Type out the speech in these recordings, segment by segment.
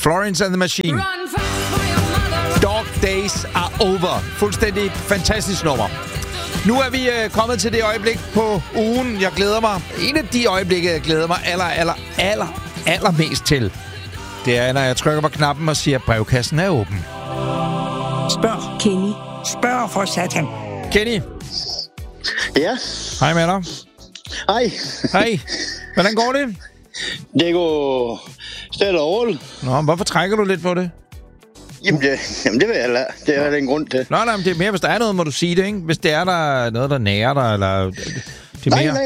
Florence and the Machine. Dog Days Are Over. Fuldstændig fantastisk nummer. Nu er vi kommet til det øjeblik på ugen, jeg glæder mig. En af de øjeblikke, jeg glæder mig allermest til, det er, når jeg trykker på knappen og siger, at brevkassen er åben. Spørg Kenny. Spørg for satan. Kenny. Ja. Hej med dig. Hej. Hej. Hvordan går det? Det går stille og roligt. Nå, hvorfor trækker du lidt på det? Jamen, det vil jeg lade. Det er den grund til. Nej, men det er mere, hvis der er noget, må du sige det, ikke? Hvis det er der noget, der nærer dig, eller... Nej. Nej.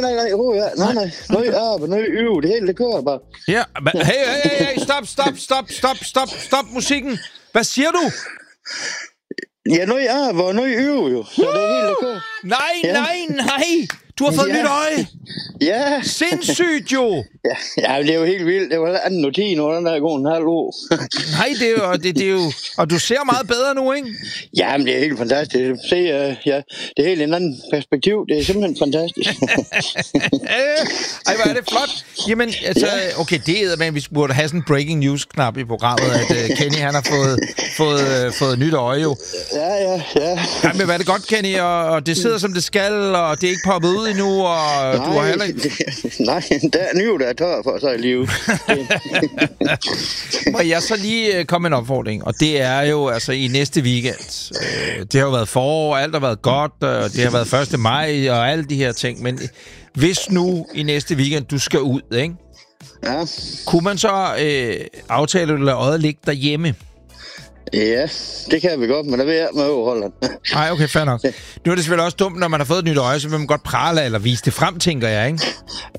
Noget øv. Det hele, det kører bare. Ja, men hey, stop musikken. Hvad siger du? Ja, noget øv jo. Så det hele, det kører. Nej. Du har fået nyt øje. Ja. Sindssygt jo. Ja, det er jo helt vildt. Det var anden og 10 når den der går en halv år. Nej, det er jo... Og du ser meget bedre nu, ikke? Ja, men det er helt fantastisk. Se, det er helt en anden perspektiv. Det er simpelthen fantastisk. Ej, hvor er det flot. Jamen, altså... Okay, det er, men vi burde have sådan en breaking news-knap i programmet, at Kenny, han har fået nyt øje jo. Ja. Jamen, hvad er det godt, Kenny? Og det sidder, som det skal, og det er ikke poppet ud endnu, og du har heller ikke... Nej, der er ny, der er tør for sig i livet. Må jeg så lige komme med en opfordring, og det er jo altså i næste weekend. Det har jo været forår, alt har været godt, og det har været 1. maj, og alle de her ting, men hvis nu i næste weekend, du skal ud, ikke? Ja. Kunne man så aftale, at du lader øjet ligge derhjemme? Ja, det kan vi godt, men der vil jeg med overholde. Nej, okay, fair nok. Nu er det selvfølgelig også dumt, når man har fået et nyt øje, så vil man godt prale eller vise det frem, tænker jeg, ikke?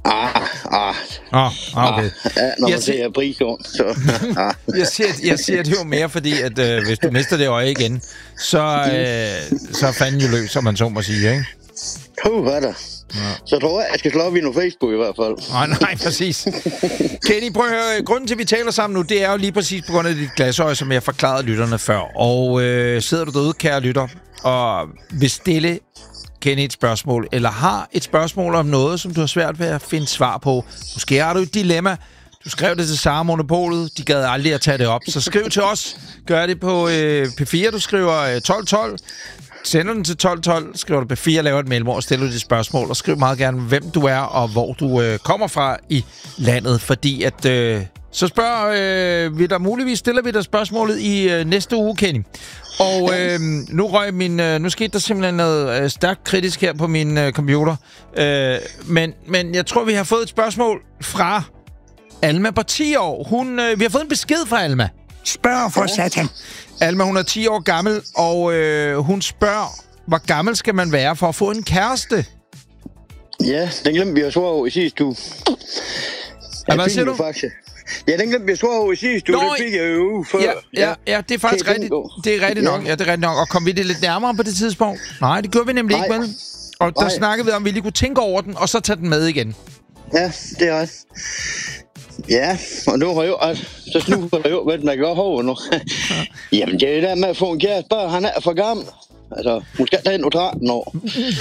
Okay. Ja, når man ser prisen, så... jeg siger det jo mere, fordi at hvis du mister det øje igen, så er fanden jo løs, som man så må sige, ikke? Hvad er der? Ja. Så tror jeg skal slå op i noget Facebook i hvert fald. Nej, præcis. Kenny, prøv at høre. Grunden til, at vi taler sammen nu, det er jo lige præcis på grund af dit glasøje, som jeg forklarede lytterne før. Og sidder du derude, kære lytter, og vil stille Kenny et spørgsmål, eller har et spørgsmål om noget, som du har svært ved at finde svar på. Måske har du et dilemma. Du skrev det til Sara Monopolet. De gad aldrig at tage det op. Så skriv til os. Gør det på P4. Du skriver 1212. Sender den til 1212, skriver du P4, laver et mellemord og stiller dit spørgsmål, og skriv meget gerne, hvem du er, og hvor du kommer fra i landet, fordi at så spørger vi dig muligvis, stiller vi dig spørgsmålet i næste uge, Kenny. Og nu skete der simpelthen noget stærkt kritisk her på min computer, men jeg tror, vi har fået et spørgsmål fra Alma på 10 år. Vi har fået en besked fra Alma. Spørg for satan. Alma, hun er 10 år gammel, og hun spørger, hvor gammel skal man være for at få en kæreste? Ja, den glemte vi at svare over i sidste uge. Hvad siger du? Ja, den glemte vi at svare over i sidste uge. Det fik jeg jo uge før. Ja, det er faktisk rigtigt. Det er rigtigt nok. Ja, det er rigtigt nok. Og kom vi det lidt nærmere på det tidspunkt? Nej, det gjorde vi nemlig ikke, vel? Og der snakkede vi om, at vi lige kunne tænke over den, og så tage den med igen. Ja, det er ret. Ja, og nu har jeg jo... Så snuger jeg jo, hvad man gør over nu. Jamen, det er der med at få en kæreste. Bare han er for gammel. Altså, måske tage en 13 år.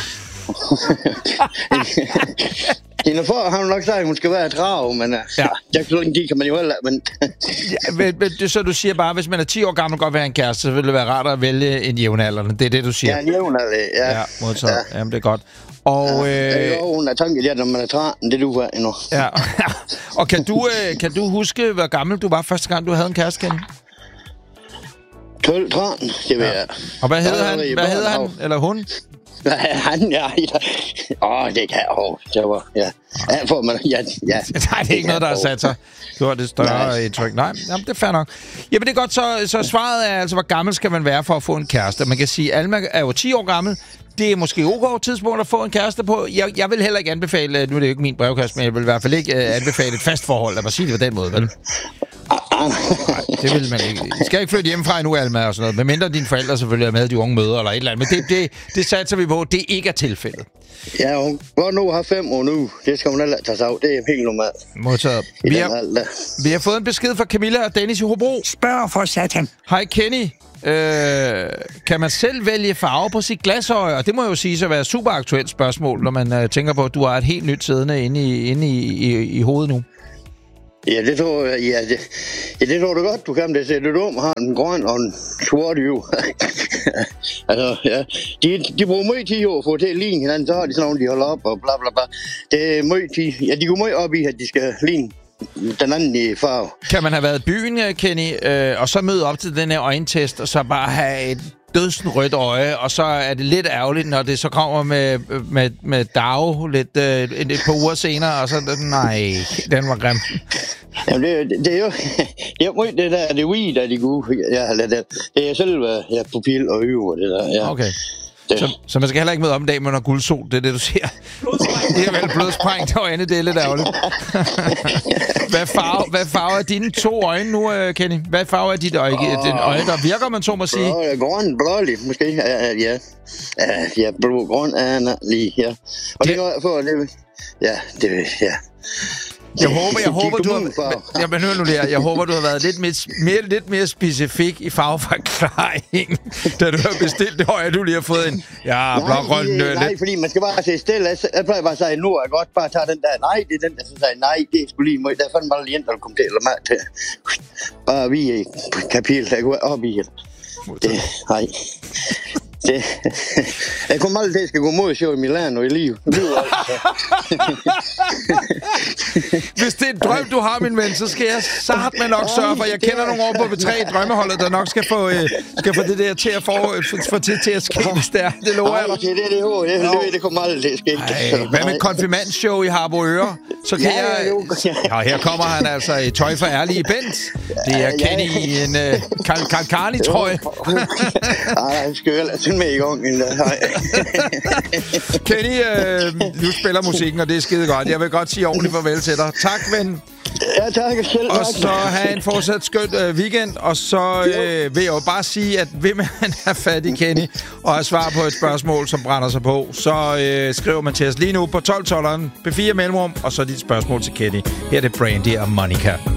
Hende for har hun nok sagt, at hun skal være trav, men de kan man jo heller... Men... Så du siger bare, at hvis man er 10 år gammel og godt vil have en kæreste, så vil det være rart at vælge en jævnaldrende. Det er det, du siger? Ja, en jævnalder, ja. Ja, modtaget. Ja. Jamen, det er godt. Og, hun er tanket, når man er 13, det du var endnu. Ja. Og kan du huske, hvor gammel du var første gang, du havde en kæreste, Kenny? 12-13, det ved jeg. Og hvad hedder han? Eller hun? Han, ja. Det kan jeg jo. Det var, ja. Nej, det er ikke noget, der har sat sig. Du har det større indtryk. Nej, jamen, det er fair nok. Jamen, det er godt. Så svaret er altså, hvor gammel skal man være for at få en kæreste? Man kan sige, Alma er jo 10 år gammel. Det er måske ok tidspunkt at få en kæreste på. Jeg vil heller ikke anbefale, nu er det jo ikke min brevkasse, men jeg vil i hvert fald ikke anbefale et fast forhold. Lad mig sige det på den måde, vel? Nej, det vil man ikke. I skal ikke flytte hjemmefra endnu, Alma, og sådan noget. Medmindre dine forældre selvfølgelig er med, de unge møder eller et eller andet. Men det satser vi på, det ikke er tilfældet. Ja, hun går nu har 5 år nu. Det skal hun heller tage sig af. Det er helt normalt. Modtaget. Vi har fået en besked fra Camilla og Dennis i Hobro. Spørg for satan. Hej Kenny. Kan man selv vælge farve på sit glasøje? Og det må jo sige at være et super aktuelt spørgsmål, når man tænker på, at du har et helt nyt siddende inde i hovedet nu. Ja, det tror jeg. Det tror du godt, du kan. Det ser lidt om, har en grøn og en sort jo. Altså, ja. De bruger meget tid over for at til at ligne hinanden, så har de sådan nogle, de holder op og bla bla bla. Det er meget tid. Ja, de går meget op i, at de skal ligne den anden i farve. Kan man have været i byen, Kenny, og så møde op til den her øjentest, og så bare have et dødsrødt øje, og så er det lidt ærgerligt, når det så kommer med dag lidt et par uger senere, og så nej, den var grim. Jamen, det er jo det der, det er weed, der er de gode. Ja, det er selve pupil og øve, det der. Ja. Okay. Så man skal heller ikke møde om en dag med noget guldsol, det er det, du siger. Det er vel blodsprængt øjne, det er lidt ærgerligt. Hvad farve er dine 2 øjne nu, Kenny? Hvad farve er dit øje? Den øje, der virker, man så må sige? Grøn, blålig, måske. Ja, blå-grøn er lige, ja. Og det er noget for, det ja. Jeg håber, du har... Jamen, hør nu lige. Jeg håber, du har været lidt mere specifik i farveforklaringen, da du har bestilt det høje, du lige har fået en... Ja, blå-grøn... Nej, fordi man skal bare se stille. Jeg plejer bare at sige, nu er jeg godt bare tage den der. Nej, det er den der, så siger nej, det er sgu lige meget. Der er fandme bare lige der kommer til eller mad til. Bare vi i kapitel, der går op i. Nej. Jeg kommer aldrig til at skal gå mod show i Milano i liv. Hvis det er en drøm, du har, min ven, så skal jeg satme nok sørge for. Jeg kender nogle år på B3 drømmeholdet, der nok skal få det der til at få til at ske, hvis det er. Det lover jeg dig. Det kommer aldrig til at ske. Hvad med konfirmandshow i Harboøre? Så kan jeg... Ja, her kommer han altså i tøj for ærlige Bent. Det er Kenny i en Carly-trøje. Nej, skal jo ellers med i gang. Kenny, du spiller musikken, og det er skide godt. Jeg vil godt sige ordentligt farvel til dig. Tak, ven. Ja, tak. Selv og så have en fortsat skøn weekend. Og så vil jeg jo bare sige, at vil man have fat i Kenny og have svar på et spørgsmål, som brænder sig på, så skriver man til os lige nu på 1212'eren, P4 mellemrum, og så dit spørgsmål til Kenny. Her er det Brandy og Monica.